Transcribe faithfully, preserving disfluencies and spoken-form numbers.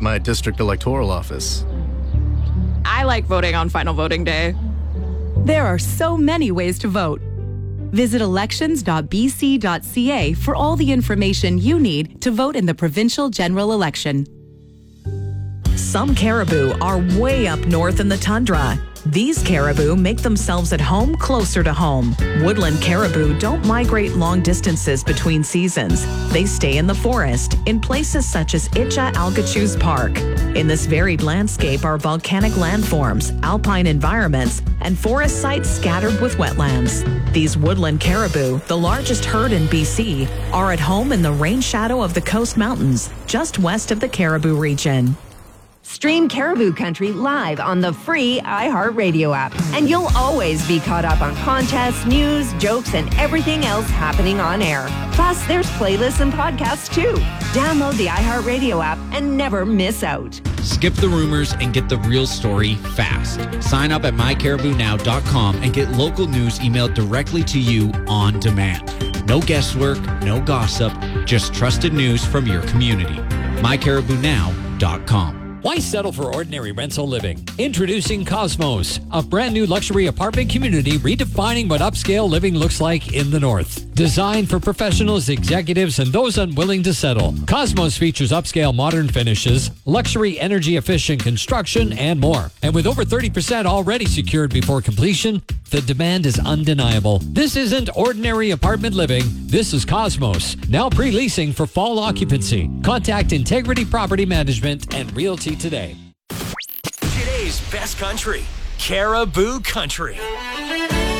my district electoral office. I like voting on final voting day. There are so many ways to vote. Visit elections dot b c dot c a for all the information you need to vote in the provincial general election. Some caribou are way up north in the tundra. These caribou make themselves at home closer to home. Woodland caribou don't migrate long distances between seasons. They stay in the forest, in places such as Itcha Algochu's Park. In this varied landscape are volcanic landforms, alpine environments, and forest sites scattered with wetlands. These woodland caribou, the largest herd in B C, are at home in the rain shadow of the Coast Mountains, just west of the Caribou region. Stream Caribou Country live on the free iHeartRadio app, and you'll always be caught up on contests, news, jokes, and everything else happening on air. Plus, there's playlists and podcasts too. Download the iHeartRadio app and never miss out. Skip the rumors and get the real story fast. Sign up at my caribou now dot com and get local news emailed directly to you on demand. No guesswork, no gossip, just trusted news from your community. my caribou now dot com. Why settle for ordinary rental living? Introducing Cosmos, a brand new luxury apartment community redefining what upscale living looks like in the North. Designed for professionals, executives, and those unwilling to settle. Cosmos features upscale modern finishes, luxury energy efficient construction, and more. And with over thirty percent already secured before completion, the demand is undeniable. This isn't ordinary apartment living. This is Cosmos, now pre-leasing for fall occupancy. Contact Integrity Property Management and Realty today. Today's best country, Caribou Country.